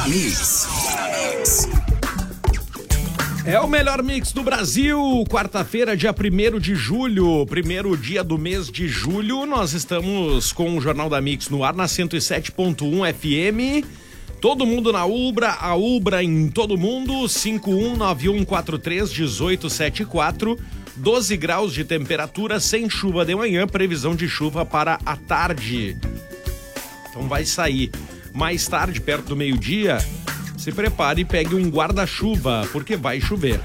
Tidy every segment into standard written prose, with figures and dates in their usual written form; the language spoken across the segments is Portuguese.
da Mix. É o melhor mix do Brasil, quarta-feira, dia 1º de julho, primeiro dia do mês de julho, nós estamos com o Jornal da Mix no ar na 107.1 FM, todo mundo na Ubra, a Ubra em todo mundo, 5191431874, 12 graus de temperatura, sem chuva de manhã, previsão de chuva para a tarde. Então vai sair mais tarde, perto do meio-dia. Se prepare e pegue um guarda-chuva, porque vai chover.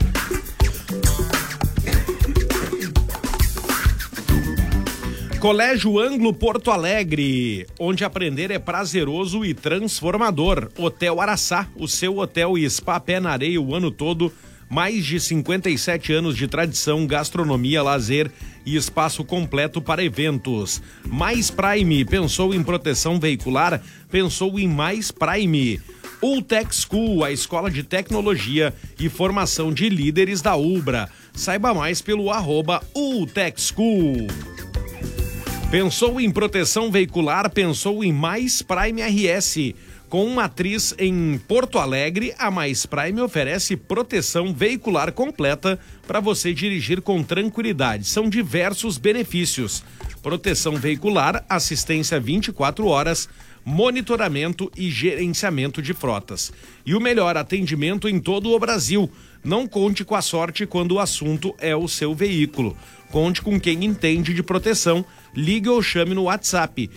Colégio Anglo Porto Alegre, onde aprender é prazeroso e transformador. Hotel Araçá, o seu hotel e spa pé na areia o ano todo. Mais de 57 anos de tradição, gastronomia, lazer e espaço completo para eventos. Mais Prime, pensou em proteção veicular? Pensou em Mais Prime. Ultec School, a escola de tecnologia e formação de líderes da Ubra. Saiba mais pelo @Ultec School. Pensou em proteção veicular? Pensou em Mais Prime RS. Com matriz em Porto Alegre, a Mais Prime oferece proteção veicular completa para você dirigir com tranquilidade. São diversos benefícios: proteção veicular, assistência 24 horas, monitoramento e gerenciamento de frotas. E o melhor atendimento em todo o Brasil. Não conte com a sorte quando o assunto é o seu veículo. Conte com quem entende de proteção. Ligue ou chame no WhatsApp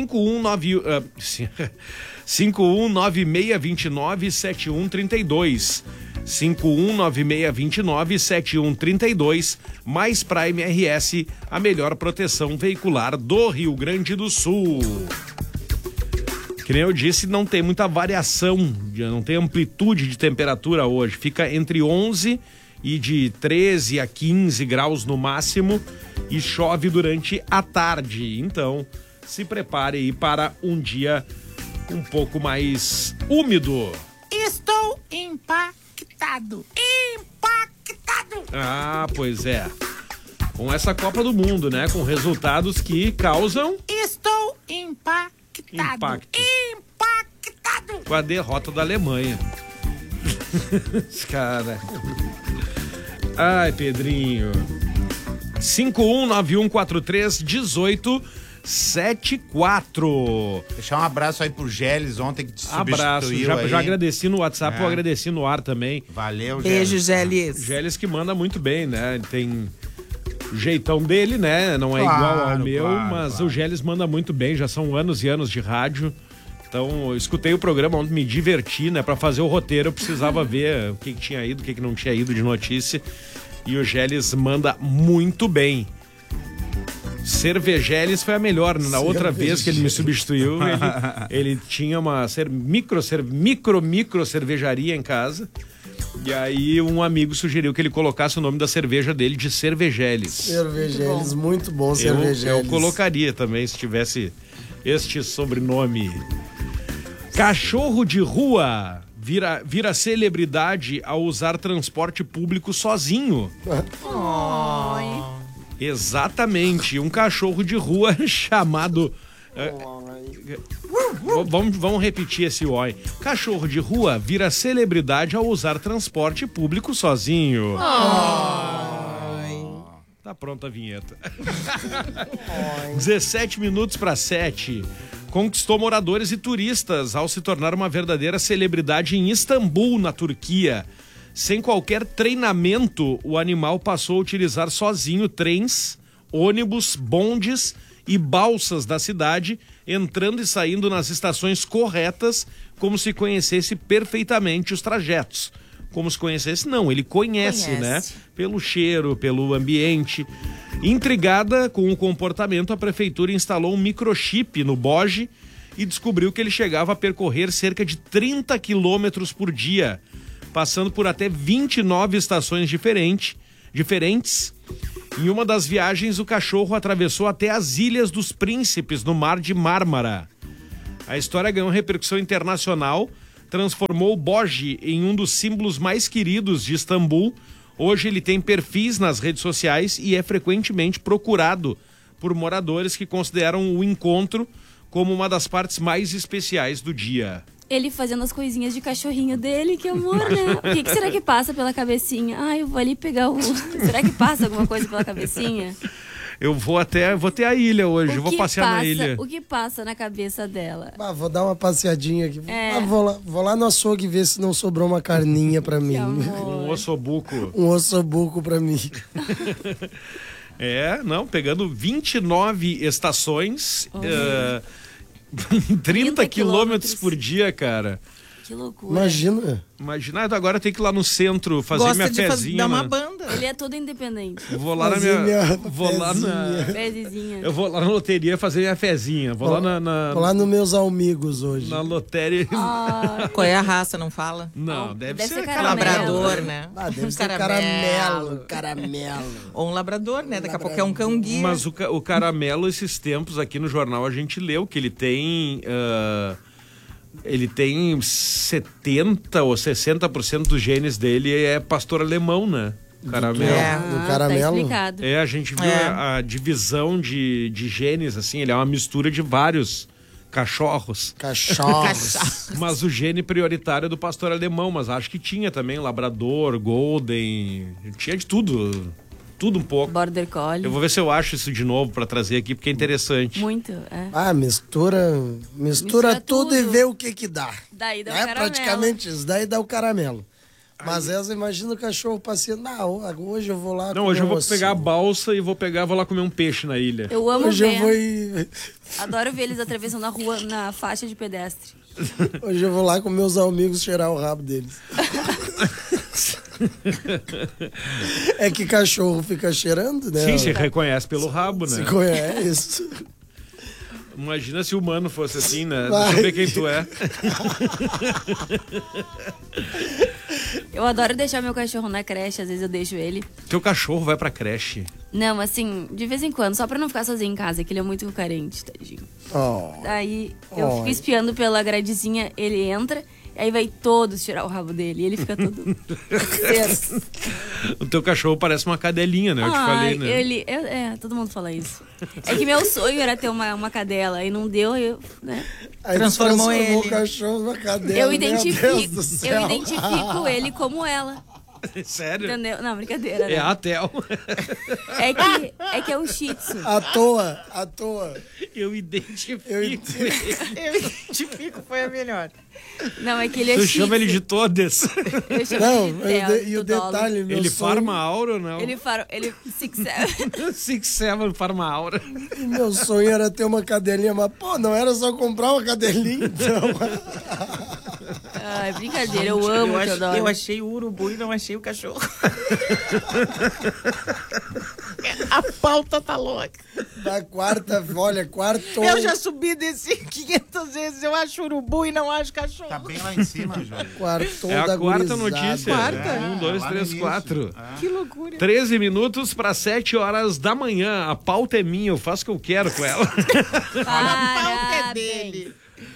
5196297132. 5196297132. Mais Prime RS, a melhor proteção veicular do Rio Grande do Sul. Que nem eu disse, não tem muita variação, não tem amplitude de temperatura hoje. Fica entre 11 e de 13 a 15 graus no máximo e chove durante a tarde. Então, se prepare aí para um dia um pouco mais úmido. Estou impactado. Ah, pois é. Com essa Copa do Mundo, né? Com resultados que causam... Estou impactado. Impacto. Com a derrota da Alemanha. Cara. Ai, Pedrinho. 5191431874. Deixar um abraço aí pro Gélis ontem que te substituiu. Abraço. Já agradeci no WhatsApp, eu agradeci no ar também. Valeu, Gélis. Beijo, Gélis. Gélis que manda muito bem, né? Ele tem o jeitão dele, né? Não é igual ao meu, mas o Gélis manda muito bem. Já são anos e anos de rádio. Então, eu escutei o programa ontem, me diverti, né? Pra fazer o roteiro, eu precisava ver o que tinha ido, o que não tinha ido de notícia. E o Gélis manda muito bem. Cervejeles foi a melhor. Na outra vez que ele me substituiu, ele tinha uma micro cervejaria em casa. E aí um amigo sugeriu que ele colocasse o nome da cerveja dele de Cervejeles. Cervejeles, muito bom, Cervejeles. Eu colocaria também se tivesse este sobrenome. Cachorro de rua vira celebridade ao usar transporte público sozinho. Exatamente, um cachorro de rua chamado... Vamos repetir esse oi. Cachorro de rua vira celebridade ao usar transporte público sozinho. Tá pronta a vinheta. 17 minutos para 7. Conquistou moradores e turistas ao se tornar uma verdadeira celebridade em Istambul, na Turquia. Sem qualquer treinamento, o animal passou a utilizar sozinho trens, ônibus, bondes e balsas da cidade, entrando e saindo nas estações corretas, como se conhecesse perfeitamente os trajetos. Como se conhecesse, não, ele conhece, né? Pelo cheiro, pelo ambiente. Intrigada com o comportamento, a prefeitura instalou um microchip no boje e descobriu que ele chegava a percorrer cerca de 30 quilômetros por dia, passando por até 29 estações diferentes. Em uma das viagens, o cachorro atravessou até as Ilhas dos Príncipes, no Mar de Mármara. A história ganhou repercussão internacional, transformou o boje em um dos símbolos mais queridos de Istambul. Hoje ele tem perfis nas redes sociais e é frequentemente procurado por moradores que consideram o encontro como uma das partes mais especiais do dia. ele fazendo as coisinhas de cachorrinho dele, que amor, né? O que será que passa pela cabecinha? Ah, eu vou ali pegar o... Será que passa alguma coisa pela cabecinha? Eu vou ter a ilha hoje, vou passear na ilha. O que passa na cabeça dela? Vou dar uma passeadinha aqui. É. Vou lá no açougue ver se não sobrou uma carninha pra mim. Um ossobuco. Um ossobuco pra mim. Pegando 29 estações, 30 quilômetros por dia, cara. Que loucura. Imagina, agora eu tenho que ir lá no centro fazer minha fezinha. Dar uma banda. Ele é todo independente. Vou lá Fezinha. Eu vou lá na loteria fazer minha fezinha. Vou lá nos meus amigos hoje. Na loteria. Qual é a raça, não fala? Não, deve ser labrador, né? Deve ser caramelo. Ou um labrador, né? Daqui a pouco é um cão guia. Mas o caramelo, esses tempos aqui no jornal, a gente leu que ele tem... Ele tem 70% ou 60% dos genes dele é pastor alemão, né? Caramelo. Do caramelo. Tá explicado. A gente viu a divisão de genes, assim, ele é uma mistura de vários cachorros. Mas o gene prioritário é do pastor alemão, mas acho que tinha também labrador, golden, tinha de tudo. Tudo um pouco. Border Collie. Eu vou ver se eu acho isso de novo pra trazer aqui, porque é interessante. Muito, é. Mistura tudo e vê o que dá. Daí dá o caramelo. Praticamente isso, daí dá o caramelo. Mas essa, imagina o cachorro passeando. Hoje eu vou lá. Hoje eu vou pegar a balsa e vou lá comer um peixe na ilha. Eu amo hoje ver. Adoro ver eles atravessando a rua na faixa de pedestre. Hoje eu vou lá com meus amigos cheirar o rabo deles. É que cachorro fica cheirando, né? Sim, se reconhece pelo rabo, né? Se conhece. Imagina se o humano fosse assim, né? Deixa eu ver quem tu é. Eu adoro deixar meu cachorro na creche, às vezes eu deixo ele. Teu cachorro vai pra creche? Não, assim, de vez em quando, só pra não ficar sozinho em casa, que ele é muito carente, tadinho. Daí eu fico espiando pela gradezinha, ele entra, aí vai todos tirar o rabo dele, e ele fica todo... O teu cachorro parece uma cadelinha, né? Eu te falei, né? Todo mundo fala isso. É que meu sonho era ter uma cadela, e não deu, né? Aí transformou ele. O cachorro numa cadela. Eu identifico ele como ela. Sério? Entendeu? Não, brincadeira. É a Tel. É que é um shih tzu. À toa. Eu identifico. Eu identifico, foi a melhor. Não, é que ele é Tu shih tzu. chama ele de todas. Eu chamo ele de Tel, e o detalhe, meu ele sonho... farma aura ou não? Ele 6'7". 6'7" farma aura. Meu sonho era ter uma cadelinha, mas não era só comprar uma cadelinha, então... Ai, brincadeira, eu amo o Teodoro. Eu achei o urubu e não achei o cachorro. A pauta tá louca. Quarto. Eu já subi desse 500 vezes, eu acho urubu e não acho cachorro. Tá bem lá em cima, Jorge. É a quarta notícia. Quarta? 1, 2, 3, 4. Que loucura. 13 minutos para 7 horas da manhã. A pauta é minha, eu faço o que eu quero com ela. A pauta é dele.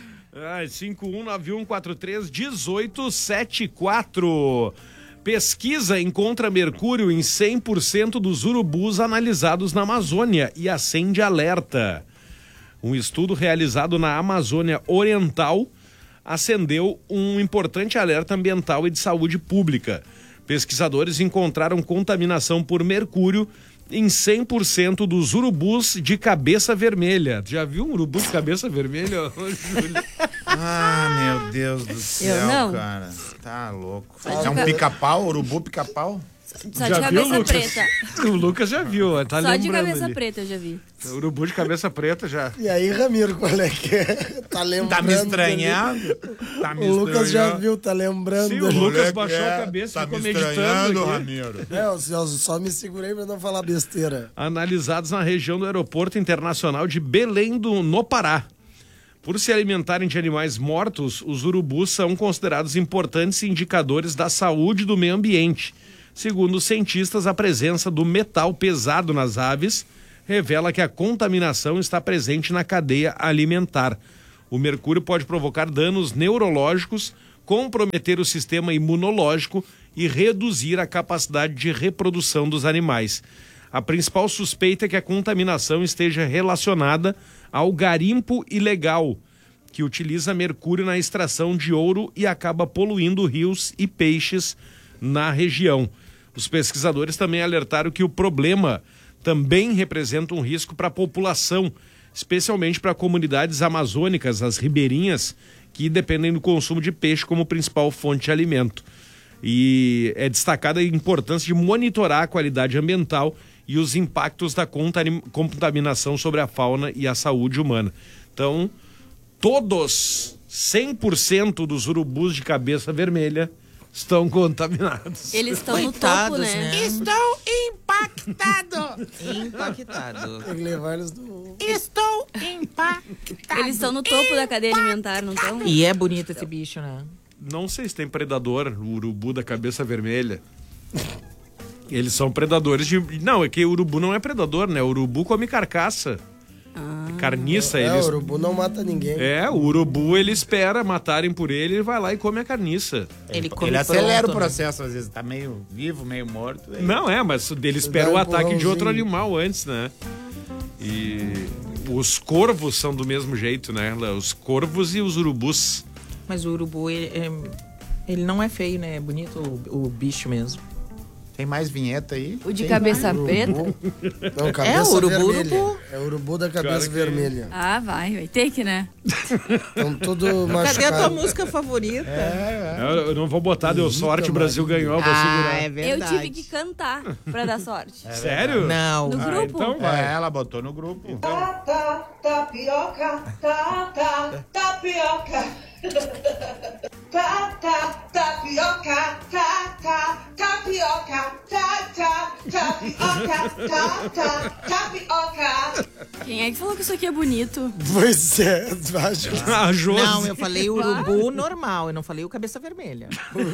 5191431874. Pesquisa encontra mercúrio em 100% dos urubus analisados na Amazônia e acende alerta. Um estudo realizado na Amazônia Oriental acendeu um importante alerta ambiental e de saúde pública. Pesquisadores encontraram contaminação por mercúrio em 100% dos urubus de cabeça vermelha. Já viu um urubu de cabeça vermelha, Júlio? Meu Deus do céu, cara. Tá louco. É um pica-pau, urubu pica-pau? Só de cabeça preta. O Lucas já viu, tá Só lembrando de cabeça ali. preta eu já vi. Urubu de cabeça preta já. E aí, Ramiro, qual é que é? Tá lembrando? Tá me estranhando? O Lucas já viu, tá lembrando? Sim, o Lucas baixou a cabeça e ficou meditando aqui. Ramiro. Eu só me segurei pra não falar besteira. Analisados na região do Aeroporto Internacional de Belém no Pará. Por se alimentarem de animais mortos, os urubus são considerados importantes indicadores da saúde do meio ambiente. Segundo os cientistas, a presença do metal pesado nas aves revela que a contaminação está presente na cadeia alimentar. O mercúrio pode provocar danos neurológicos, comprometer o sistema imunológico e reduzir a capacidade de reprodução dos animais. A principal suspeita é que a contaminação esteja relacionada ao garimpo ilegal, que utiliza mercúrio na extração de ouro e acaba poluindo rios e peixes na região. Os pesquisadores também alertaram que o problema também representa um risco para a população, especialmente para comunidades amazônicas, as ribeirinhas, que dependem do consumo de peixe como principal fonte de alimento. E é destacada a importância de monitorar a qualidade ambiental e os impactos da contaminação sobre a fauna e a saúde humana. Então, todos, 100% dos urubus de cabeça vermelha estão contaminados. Eles estão no topo, né? Estou impactado. Tem que levar eles do... Estou impactado. Eles estão no topo da cadeia alimentar, não estão? E é bonito esse bicho, né? Não sei se tem predador, o urubu da cabeça vermelha. Eles são predadores de... Não, é que o urubu não é predador, né? O urubu come carcaça. Carniça. O urubu não mata ninguém. O urubu ele espera matarem por ele e vai lá e come a carniça. Ele acelera o processo, às vezes tá meio vivo, meio morto. Não, mas ele espera o ataque de outro animal antes, né? E os corvos são do mesmo jeito, né? Os corvos e os urubus. Mas o urubu, ele não é feio, né? É bonito o bicho mesmo. Tem mais vinheta aí? O de cabeça preta? Não, cabeça urubu, vermelha. urubu. É o urubu da cabeça vermelha. Ah, vai ter que, né? Estão tudo machucados. Cadê a tua música favorita? Eu não vou botar, deu sorte, o Brasil ganhou, vou segurar. É Eu verdade. tive que cantar pra dar sorte. Sério? Não. No grupo? Então vai. Ela botou no grupo. Então. Tapioca, tapioca. Tapioca, tapioca, tapioca. Quem é que falou que isso aqui é bonito? Pois é, acho que... A Josi. Não, eu falei urubu normal, eu não falei o cabeça vermelha.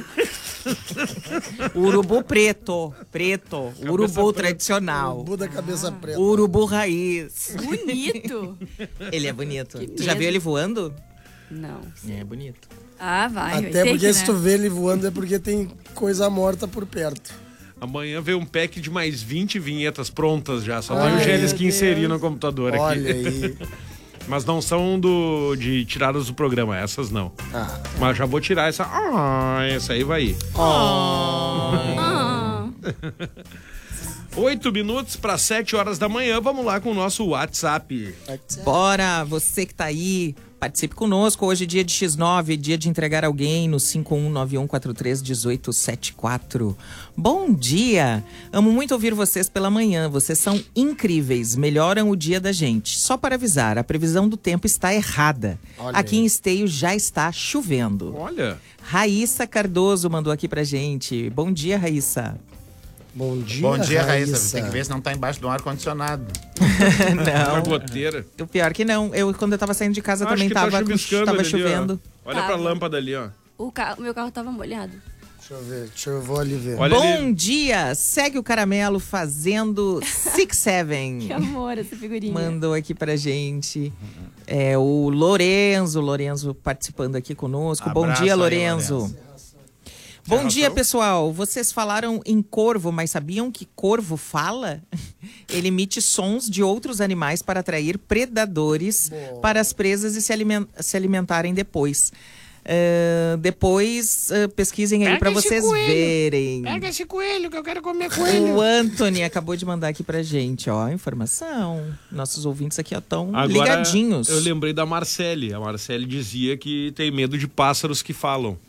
Urubu preto, o urubu tradicional. Urubu da cabeça preta. O urubu raiz. Bonito! Ele é bonito. Que Tu já medo. viu ele voando? Não. É bonito. Ah, vai Até ter porque que, se né? tu vê ele voando é porque tem coisa morta por perto. Amanhã veio um pack de mais 20 vinhetas prontas já. Só tem Ai, o Gélis meu que inserir Deus. no computador Olha aqui. aí. Mas não são de tiradas do programa, essas não. Ah. Mas já vou tirar essa. Essa aí vai ir. Ah. 8 minutos para 7 horas da manhã. Vamos lá com o nosso WhatsApp. Bora, você que tá aí, participe conosco. Hoje é dia de X9, dia de entregar alguém no 5191431874. Bom dia! Amo muito ouvir vocês pela manhã. Vocês são incríveis, melhoram o dia da gente. Só para avisar, a previsão do tempo está errada. Olha Aqui aí. em Esteio já está chovendo. Olha. Raíssa Cardoso mandou aqui pra gente. Bom dia, Raíssa. Bom dia, Bom dia, Raíssa. Tem que ver se não tá embaixo do ar-condicionado. Uma Não, goteira. o pior que não. Quando eu tava saindo de casa Acho também que tá tava chuviscando ali, ó. chovendo. Olha pra lâmpada ali, ó. O meu carro tava molhado. Deixa eu vou ali ver. Olha Bom ali. dia! Segue o Caramelo fazendo 6-7. Que amor essa figurinha. Mandou aqui pra gente. O Lorenzo participando aqui conosco. Bom Abraço dia, aí, Lorenzo. Lorenzo. Bom dia, pessoal. Vocês falaram em corvo, mas sabiam que corvo fala? Ele emite sons de outros animais para atrair predadores para as presas e se alimentarem depois. Pesquisem aí para vocês verem. Pega esse coelho que eu quero comer coelho. O Anthony acabou de mandar aqui pra gente, ó, informação. Nossos ouvintes aqui, ó, tão Agora, ligadinhos. eu lembrei da Marcele. A Marcele dizia que tem medo de pássaros que falam.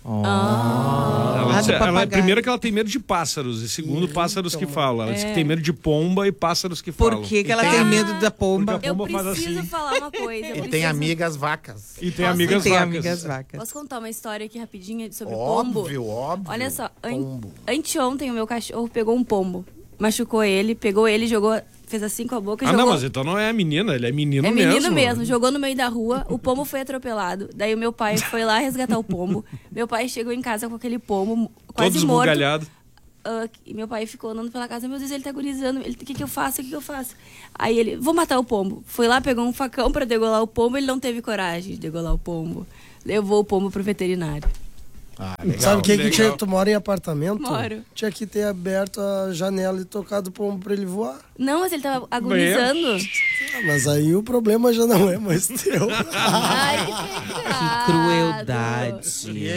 Do papagaio. Primeiro que ela tem medo de pássaros. E segundo, pássaros que falam. Ela disse que tem medo de pomba e pássaros que falam. Por que ela tem medo da pomba? Porque a Eu pomba faz preciso assim. falar uma coisa. E tem amigas vacas. E tem amigas Tem vacas. amigas vacas. Posso contar uma história aqui rapidinha sobre pombo? Óbvio. Olha só, anteontem o meu cachorro pegou um pombo. Machucou ele, pegou ele, jogou, fez assim com a boca e jogou. Não, mas então não é a menina, ele é menino É mesmo. menino mesmo, jogou no meio da rua, o pombo foi atropelado. Daí o meu pai foi lá resgatar o pombo. Meu pai chegou em casa com aquele pombo quase Todo morto. esbugalhado. E meu pai ficou andando pela casa, meu Deus, ele tá agonizando, o que eu faço, Aí ele, vou matar o pombo. Foi lá, pegou um facão pra degolar o pombo, ele não teve coragem de degolar o pombo. Levou o pombo pro veterinário. Legal. Sabe o que legal. tinha? Tu mora em apartamento? Moro. Tinha que ter aberto a janela e tocado o pombo pra ele voar. Não, mas ele tava agonizando. Mas aí o problema já não é mais teu. Ai, que Que crueldade.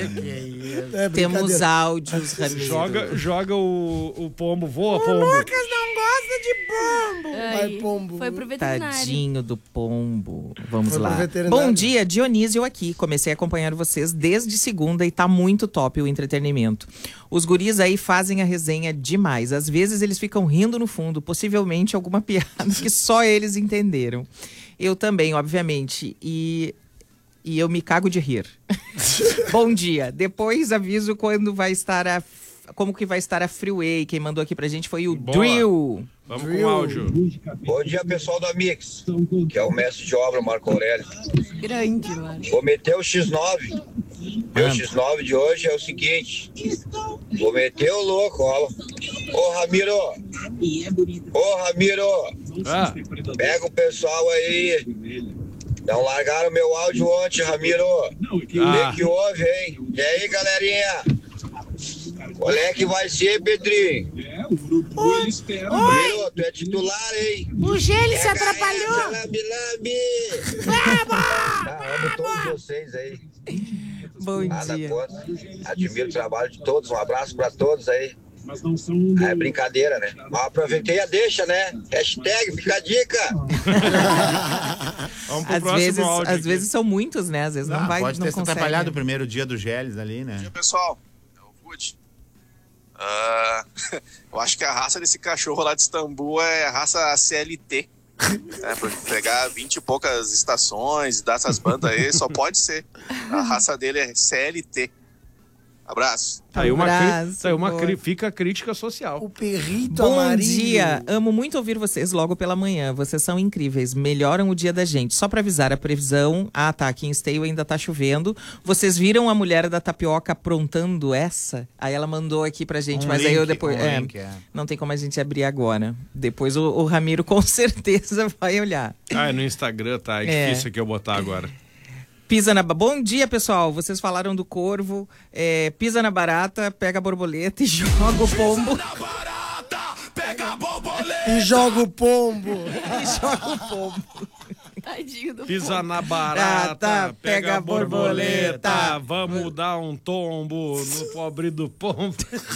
Temos áudios, Ramiro. Joga o pombo, voa, pombo. Lucas não gosta de pombo. Vai, pombo. Foi pro veterinário. Tadinho do pombo. Vamos Foi pro lá. veterinário. Bom dia, Dionísio aqui. Comecei a acompanhar vocês desde segunda e tá muito top o entretenimento. Os guris aí fazem a resenha demais. Às vezes eles ficam rindo no fundo, possivelmente alguma piada que só eles entenderam. Eu também, obviamente. E eu me cago de rir. Bom dia. Depois aviso quando vai estar como que vai estar a Freeway. Quem mandou aqui pra gente foi o Boa. Drill. Vamos com o áudio. Bom dia, pessoal da Mix, que é o mestre de obra, Marco Aurélio. Grande, mano. Vou meter o X9. Meu X9 de hoje é o seguinte. Vou meter o louco, ó. Ô, Ramiro. Ah, Pega o pessoal aí. Não largaram meu áudio ontem, Ramiro. Vê que houve, hein? E aí, galerinha? Qual é que vai ser, Pedrinho? Ramiro, tu é titular, hein? O Gênio se Pega atrapalhou. essa, lambe. Amo todos vocês aí. Bom Nada dia. contra. Admiro o trabalho de todos. Um abraço pra todos aí. É brincadeira, né? Mas aproveitei a deixa, né? Hashtag, fica a dica. vamos pro Às próximo vezes, áudio. às vezes são muitos, né? Às vezes não vai, Pode não ter se consegue. atrapalhado o primeiro dia do Gélis ali, né? Pessoal, é o Wood. Eu acho que a raça desse cachorro lá de Istambul é a raça CLT. Pra pegar 20 e poucas estações e dar essas bandas aí, só pode ser. A raça dele é CLT. Abraço. Tá aí Abraço, boa. fica a crítica social. O perrito Bom amarilho. dia, amo muito ouvir vocês logo pela manhã. Vocês são incríveis, melhoram o dia da gente. Só pra avisar a previsão, aqui em Esteio ainda tá chovendo. Vocês viram a mulher da tapioca aprontando essa? Aí ela mandou aqui pra gente, mas aí eu depois... Não tem como a gente abrir agora. Depois o Ramiro com certeza vai olhar. Ah, no Instagram tá, é difícil que eu botar agora. Pisa na... Bom dia, pessoal. Vocês falaram do corvo. Pisa na barata, pega a borboleta e joga o pombo. E joga o pombo. E joga o pombo. Tadinho do Pisa na barata, pega a borboleta, borboleta. vamos dar um tombo no pobre do pombo.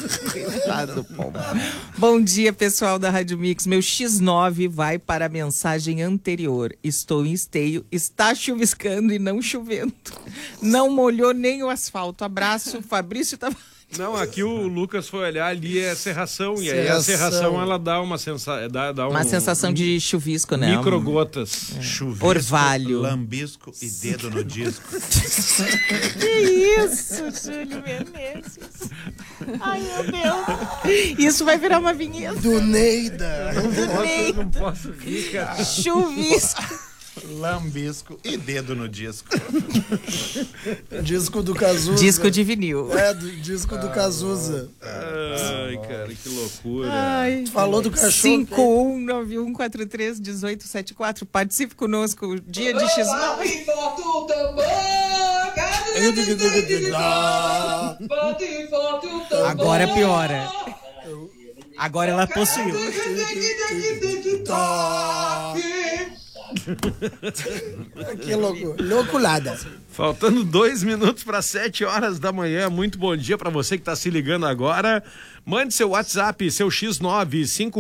Bom dia, pessoal da Rádio Mix. Meu X9 vai para a mensagem anterior. Estou em Esteio, está chuviscando e não chovendo. Não molhou nem o asfalto. Abraço, Fabrício Tavares. Não, aqui o Lucas foi olhar, ali é serração, e aí a serração ela dá uma sensação de chuvisco, né? microgotas. Chuvisco, Orvalho. lambisco e dedo no disco. Que isso, Júlio Menezes? Ai, meu Deus. Isso vai virar uma vinheta. Do Neida. Não posso rir, cara. Chuvisco. Lambisco e dedo no disco. Disco do Cazuza. Disco de vinil. Disco do Cazuza. Ai, cara, que loucura. Ai. Falou do cachorro. 5191431874. Participe conosco. Dia de X9. Agora piora. Agora ela possuiu. Que louculada. Faltando 2 minutos para 7 horas da manhã. Muito bom dia para você que está se ligando agora. Mande seu WhatsApp, seu X9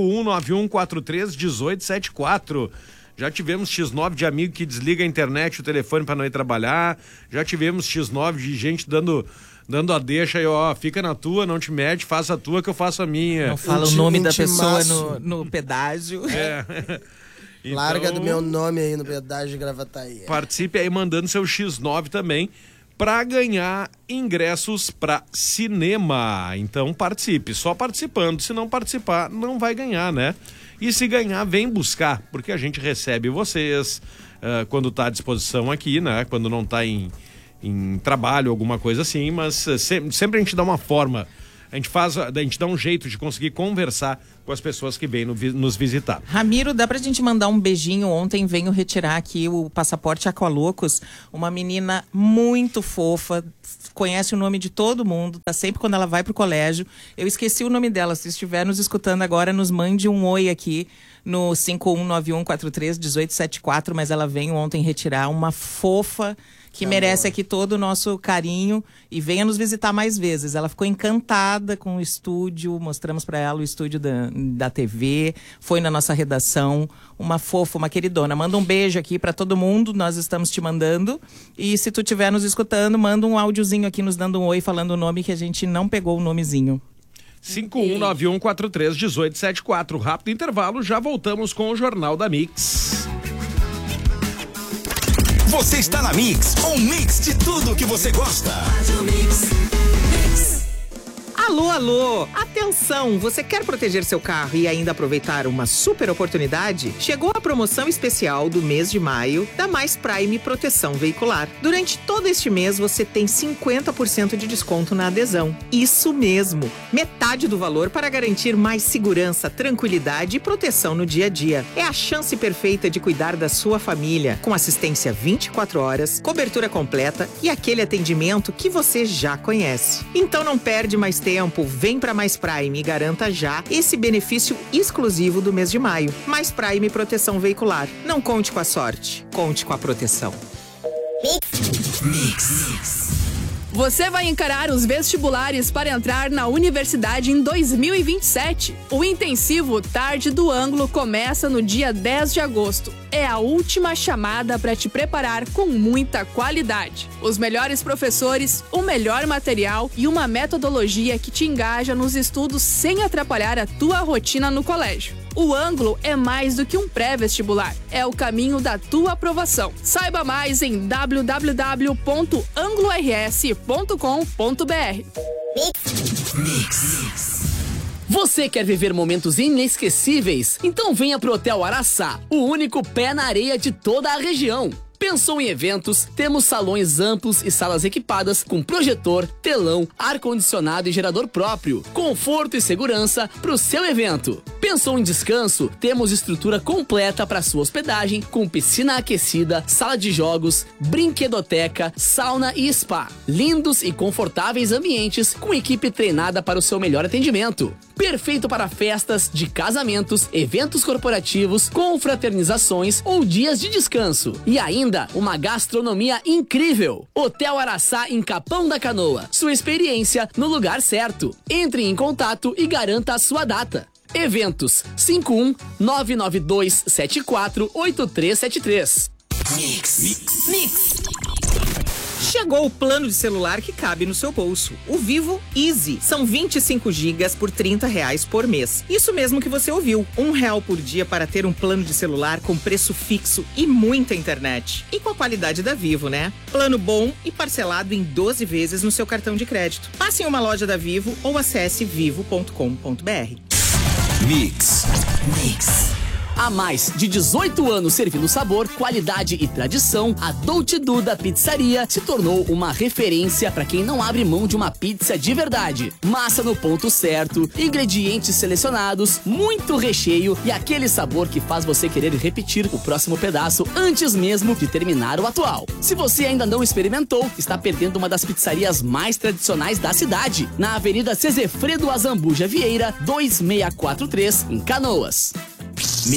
5191431874. Já tivemos X9 de amigo que desliga a internet, o telefone para não ir trabalhar. Já tivemos X9 de gente dando a deixa aí, ó, fica na tua, não te mete, faça a tua que eu faço a minha. Não fala o nome da pessoa no pedágio. Então, larga do meu nome aí no pedágio de Gravataí. Participe aí mandando seu X9 também para ganhar ingressos para cinema. Então participe, só participando. Se não participar, não vai ganhar, né? E se ganhar, vem buscar, porque a gente recebe vocês quando tá à disposição aqui, né? Quando não tá em trabalho, alguma coisa assim, mas sempre a gente dá uma forma a gente dá um jeito de conseguir conversar com as pessoas que vêm nos visitar. Ramiro, dá pra gente mandar um beijinho? Ontem venho retirar aqui o passaporte Aqualocos, uma menina muito fofa, conhece o nome de todo mundo, tá sempre quando ela vai pro colégio. Eu esqueci o nome dela, se estiver nos escutando agora, nos mande um oi aqui no 5191431874, mas ela veio ontem retirar, uma fofa que merece aqui todo o nosso carinho e venha nos visitar mais vezes. Ela ficou encantada com o estúdio, mostramos para ela o estúdio da TV, foi na nossa redação, uma fofa, uma queridona. Manda um beijo aqui para todo mundo, nós estamos te mandando, e se tu estiver nos escutando, manda um áudiozinho aqui nos dando um oi, falando o nome que a gente não pegou o nomezinho. 5191431874. Rápido intervalo, já voltamos com o Jornal da Mix. Você está na Mix, um mix de tudo que você gosta. Alô, alô! Atenção! Você quer proteger seu carro e ainda aproveitar uma super oportunidade? Chegou a promoção especial do mês de maio da Mais Prime Proteção Veicular. Durante todo este mês você tem 50% de desconto na adesão. Isso mesmo! Metade do valor para garantir mais segurança, tranquilidade e proteção no dia a dia. É a chance perfeita de cuidar da sua família, com assistência 24 horas, cobertura completa e aquele atendimento que você já conhece. Então não perde mais tempo, vem para Mais Prime e garanta já esse benefício exclusivo do mês de maio. Mais Prime Proteção Veicular. Não conte com a sorte, conte com a proteção. Mix. Você vai encarar os vestibulares para entrar na universidade em 2027. O intensivo Tarde do Ângulo começa no dia 10 de agosto. É a última chamada para te preparar com muita qualidade. Os melhores professores, o melhor material e uma metodologia que te engaja nos estudos sem atrapalhar a tua rotina no colégio. O Ângulo é mais do que um pré-vestibular. É o caminho da tua aprovação. Saiba mais em www.anglors.com.br. Mix. Você quer viver momentos inesquecíveis? Então venha pro Hotel Araçá, o único pé na areia de toda a região. Pensou em eventos? Temos salões amplos e salas equipadas com projetor, telão, ar-condicionado e gerador próprio. Conforto e segurança para o seu evento. Pensou em descanso? Temos estrutura completa para sua hospedagem, com piscina aquecida, sala de jogos, brinquedoteca, sauna e spa. Lindos e confortáveis ambientes com equipe treinada para o seu melhor atendimento. Perfeito para festas de casamentos, eventos corporativos, confraternizações ou dias de descanso. E ainda uma gastronomia incrível. Hotel Araçá em Capão da Canoa. Sua experiência no lugar certo. Entre em contato e garanta a sua data. Eventos 51-99274-8373. Mix. Chegou o plano de celular que cabe no seu bolso. O Vivo Easy. São 25 gigas por R$30 por mês. Isso mesmo que você ouviu. R$1 por dia para ter um plano de celular com preço fixo e muita internet. E com a qualidade da Vivo, né? Plano bom e parcelado em 12 vezes no seu cartão de crédito. Passe em uma loja da Vivo ou acesse vivo.com.br. Mix. Há mais de 18 anos servindo sabor, qualidade e tradição, a Dolce Duda Pizzaria se tornou uma referência para quem não abre mão de uma pizza de verdade. Massa no ponto certo, ingredientes selecionados, muito recheio e aquele sabor que faz você querer repetir o próximo pedaço antes mesmo de terminar o atual. Se você ainda não experimentou, está perdendo uma das pizzarias mais tradicionais da cidade, na Avenida Cezefredo Azambuja Vieira, 2643, em Canoas.